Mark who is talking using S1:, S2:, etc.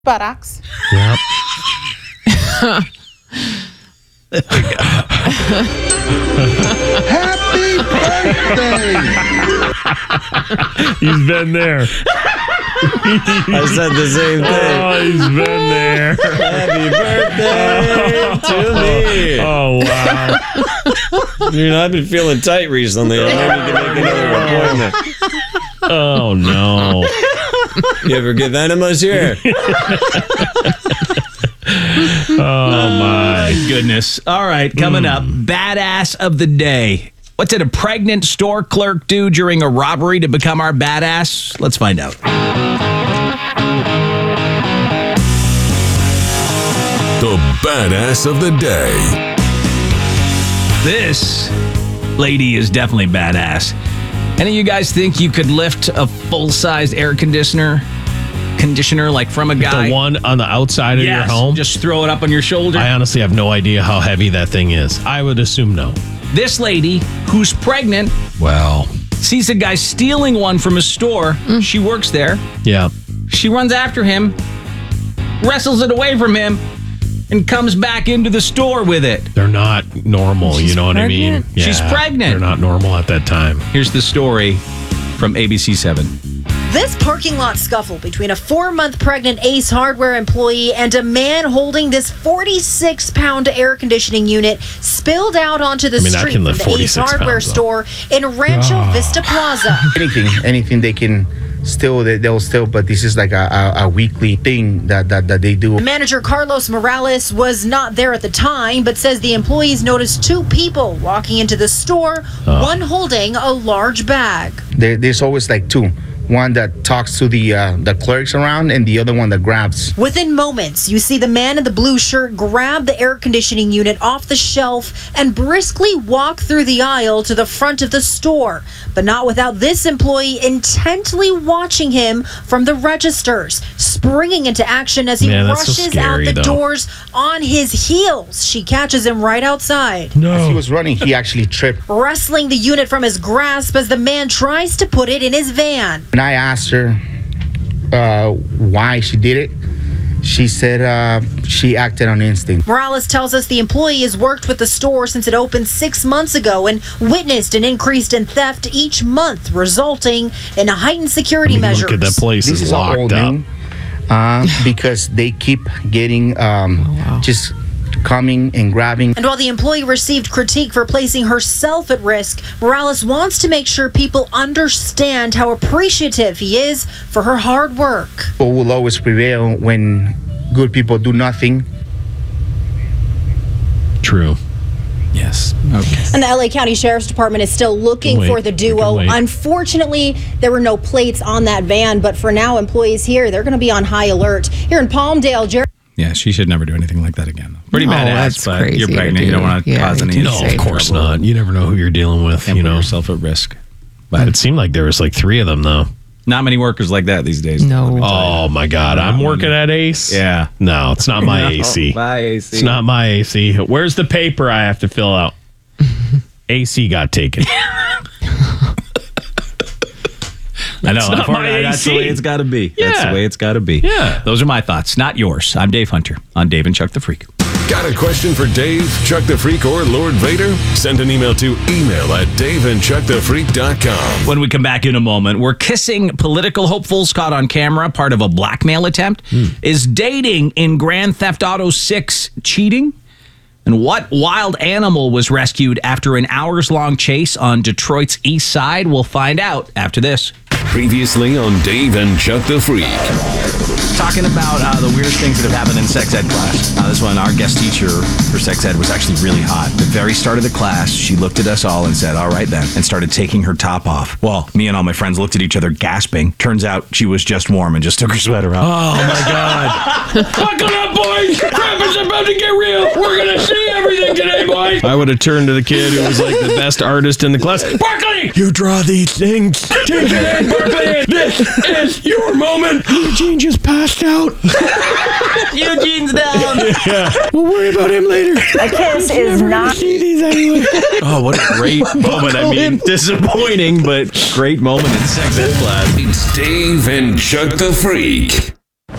S1: buttocks.
S2: Yep.
S3: Happy birthday!
S2: He's been there.
S4: I said the same thing.
S2: Oh, he's been there.
S4: Happy birthday to me.
S2: Oh, wow.
S4: I've been feeling tight recently. Maybe we can make another appointment.
S2: Oh, no.
S4: You ever get enemas here?
S2: Oh, my
S5: goodness. All right, coming up, badass of the day. What did a pregnant store clerk do during a robbery to become our badass? Let's find out.
S6: The badass of the day.
S5: This lady is definitely badass. Any of you guys think you could lift a full-sized air conditioner like from a guy?
S2: The one on the outside of your home?
S5: Just throw it up on your shoulder.
S2: I honestly have no idea how heavy that thing is. I would assume no.
S5: This lady, who's pregnant, sees a guy stealing one from a store. She works there.
S2: Yeah.
S5: She runs after him, wrestles it away from him, and comes back into the store with it.
S2: They're not normal, you know what I mean? Yeah,
S5: she's pregnant.
S2: They're not normal at that time.
S5: Here's the story from ABC 7.
S7: This parking lot scuffle between a 4-month pregnant Ace Hardware employee and a man holding this 46-pound air conditioning unit spilled out onto the street from the Ace Hardware store in Rancho Vista Plaza.
S3: Anything they can steal, they'll steal, but this is like a weekly thing that they do.
S7: Manager Carlos Morales was not there at the time, but says the employees noticed 2 people walking into the store, one holding a large bag.
S3: There's always like 2. One that talks to the clerks around and the other one that grabs.
S7: Within moments, you see the man in the blue shirt grab the air conditioning unit off the shelf and briskly walk through the aisle to the front of the store, but not without this employee intently watching him from the registers, springing into action as he rushes out the doors on his heels. She catches him right outside.
S3: As he was running, he actually tripped.
S7: Wrestling the unit from his grasp as the man tries to put it in his van.
S3: And I asked her why she did it. She said she acted on instinct.
S7: Morales tells us the employee has worked with the store since it opened 6 months ago and witnessed an increase in theft each month, resulting in heightened security measures.
S2: Look at that place.
S3: This is
S2: locked up.
S3: Because they keep getting just coming and grabbing.
S7: And while the employee received critique for placing herself at risk, Morales wants to make sure people understand how appreciative he is for her hard work.
S3: People will always prevail when good people do nothing.
S2: True.
S5: Yes. Okay.
S8: And the LA County Sheriff's Department is still looking for the duo. Unfortunately, there were no plates on that van, but for now, employees here, they're going to be on high alert. Here in Palmdale,
S5: Yeah, she should never do anything like that again. Pretty badass, but
S1: crazy
S5: you're pregnant. You don't want to cause any.
S2: No, of course not. You never know who you're dealing with.
S5: And put yourself at risk.
S2: But it seemed like there was like 3 of them, though.
S5: Not many workers like that these days.
S1: No.
S2: Oh, my God. I'm working at Ace?
S5: Yeah.
S2: No, it's not my AC.
S5: My AC.
S2: It's not my AC. Where's the paper I have to fill out? AC got taken.
S5: I know.
S2: Not my
S5: That's the way it's got to be.
S2: Yeah.
S5: That's the way it's got to be.
S2: Yeah.
S5: Those are my thoughts, not yours. I'm Dave Hunter on Dave and Chuck the Freak.
S6: Got a question for Dave, Chuck the Freak, or Lord Vader? Send an email to email@daveandchuckthefreak.com.
S5: When we come back in a moment, we're kissing political hopefuls caught on camera, part of a blackmail attempt. Is dating in Grand Theft Auto 6 cheating? And what wild animal was rescued after an hours-long chase on Detroit's east side? We'll find out after this.
S6: Previously on Dave and Chuck the Freak.
S5: Talking about the weirdest things that have happened in sex ed class. This one, our guest teacher for sex ed was actually really hot. The very start of the class, she looked at us all and said, "All right then," and started taking her top off. Well, me and all my friends looked at each other gasping. Turns out she was just warm and just took her sweater off.
S2: Oh, my God.
S9: Buckle up, boys! Crap is about to get real! We're gonna see everything today, boys!
S2: I would have turned to the kid who was like the best artist in the class.
S9: Barkley!
S2: You draw these things.
S9: Take it in, Barkley! This is your moment!
S2: Eugene just passed out.
S5: Eugene's down.
S2: Yeah. We'll worry about him later.
S7: A kiss is not.
S2: See these anyway.
S5: Oh, what a great moment. I mean, disappointing, but great moment in sex ed class.
S6: It's Dave and Chuck the Freak.